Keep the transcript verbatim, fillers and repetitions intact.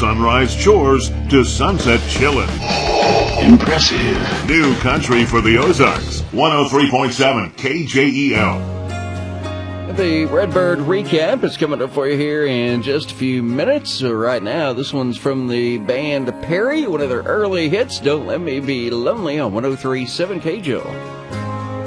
sunrise chores to sunset chillin'. Impressive. New country for the Ozarks. one oh three point seven K J E L. The Redbird recap is coming up for you here in just a few minutes. So right now, this one's from the band Perry, one of their early hits, Don't Let Me Be Lonely on one oh three point seven K J O.